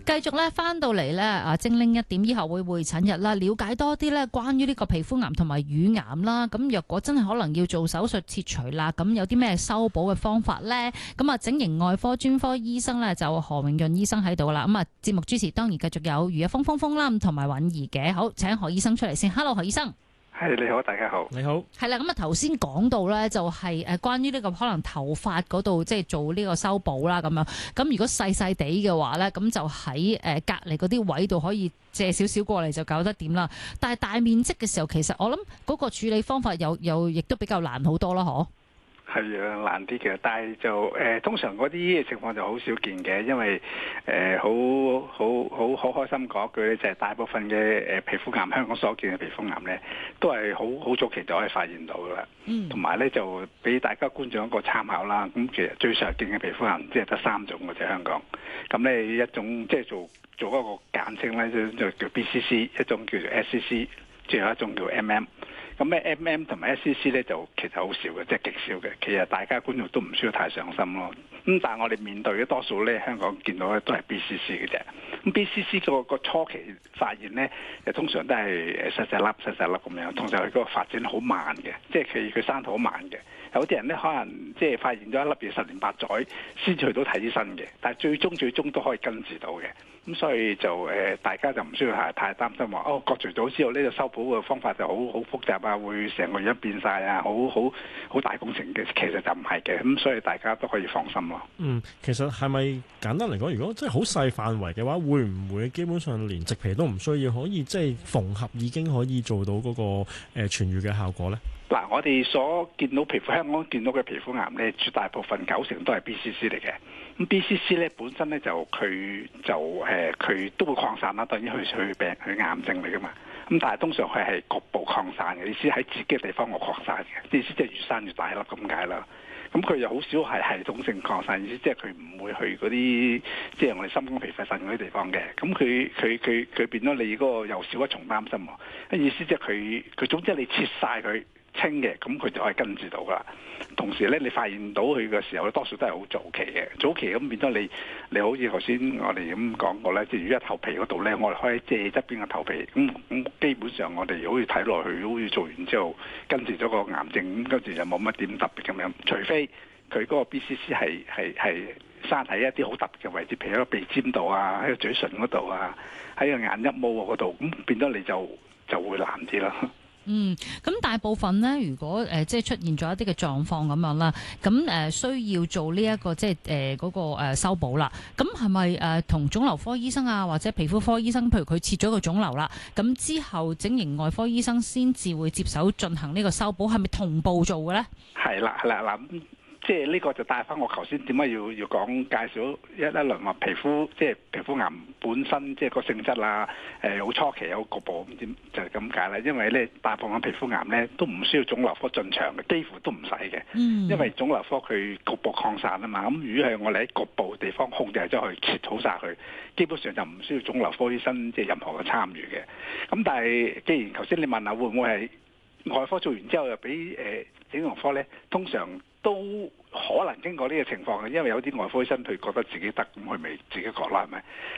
繼續咧翻到嚟咧精靈一點醫學會會診日啦，了解多啲咧關於呢個皮膚癌同埋乳癌啦。咁若果真係可能要做手術切除啦，咁有啲咩修補嘅方法咧？咁整形外科專科醫生咧就何永潤醫生喺度啦。咁節目主持當然繼續有余一峰峰啦，同埋允兒嘅。好，請何醫生出嚟先。Hello， 何醫生。 係，你好，大家好。 你好。係啦，咁頭先講到咧，就係關於呢個可能頭髮嗰度即係做呢個修補啦咁樣。咁如果細細地嘅話咧，咁就喺隔離嗰啲位度可以借少少過嚟就搞得掂啦。但係大面積嘅時候，其實我諗嗰個處理方法又亦都比較難好多啦，嗬？ 係啊，難啲嘅，但係就通常嗰啲情況就好少見嘅，因為好開心講一句咧，就係大部分嘅皮膚癌，香港所見嘅皮膚癌咧，都係好早期就可以發現到噶啦。同埋咧就俾大家觀眾一個參考啦。咁其實最常見嘅皮膚癌即係得3種嘅啫，香港。咁咧一種即係做一個簡稱咧，就叫 BCC， 一種叫做 SCC， 最後一種叫 MM。咁咧 MM 同埋 SCC 咧就其實好少嘅，即係極少嘅。其實大家觀眾都唔需要太上心咯。咁但係我哋面對嘅多數咧，香港見到咧都係 BCC 嘅啫。咁 BCC 個初期發現咧，通常都係細細粒咁樣，通常佢個發展好慢嘅，即係佢生得好慢嘅。有啲人咧可能即係發現咗一粒嘢10年8載先去到睇醫生嘅，但係最終都可以根治到嘅。咁所以就大家就唔需要太擔心話割除咗之後呢個修補嘅方法就好複雜啊，會成個樣變晒啊，好大工程嘅。其實就唔係嘅，咁所以大家都可以放心咯。 其實係咪簡單嚟講，如果真係好細範圍嘅話，會唔會基本上連植皮都唔需要，可以即係縫合已經可以做到嗰個痊愈嘅效果呢？ 嗱，我哋所見到香港見到嘅皮膚癌咧，絕大部分90%都係 BCC 嚟嘅。咁 BCC 咧本身咧佢都會擴散啦，當然佢癌症嚟噶嘛。咁但係通常佢係局部擴散嘅，意思喺自己嘅地方我擴散嘅，意思即係越生越大粒咁解啦。咁佢又好少係系統性擴散，意思即係佢唔會去嗰啲即係我哋心肝脾肺腎嗰啲地方嘅。咁佢變咗你嗰個又少一重擔心喎。意思即係佢總之你切晒佢清嘅，咁佢就可以根治到噶啦。同時咧，你發現到佢嘅時候，多數都係好早期嘅。早期咁變咗你好似頭先我哋咁講過咧，即係如果喺頭皮嗰度咧，我哋可以借側邊嘅頭皮，咁基本上我哋好似睇落去，好似做完之後根治咗個癌症，咁跟住就冇乜點特別咁樣。除非佢嗰個 BCC 係生喺一啲好特別嘅位置，譬如喺個鼻尖度啊，喺個嘴唇嗰度啊，喺個眼一毛嗰度，咁變咗你就會難啲啦。 咁大部分咧，如果即係出現咗一啲嘅狀況咁樣啦，咁需要做呢一個即係嗰個修補啦。咁係咪同腫瘤科醫生啊，或者皮膚科醫生，譬如佢切咗個腫瘤啦，咁之後整形外科醫生先至會接手進行呢個修補，係咪同步做嘅咧？係啦， 嗱。即係呢個就帶翻我頭先點解要講介紹一輪話皮膚即係皮膚癌本身即係個性質啦，好初期有局部咁點就係咁解啦。因為咧大部分皮膚癌咧都唔需要腫瘤科進場嘅，幾乎都唔使嘅。因為腫瘤科佢局部擴散啊嘛。咁如果係我哋喺局部地方控制咗佢，切好晒佢，基本上就唔需要腫瘤科醫生即係任何嘅參與嘅。咁但係既然頭先你問下會唔會係外科做完之後又俾整容科咧，通常都可能經過呢個情況嘅，因為有啲外科醫生佢覺得自己得，咁佢咪自己割啦，係咪？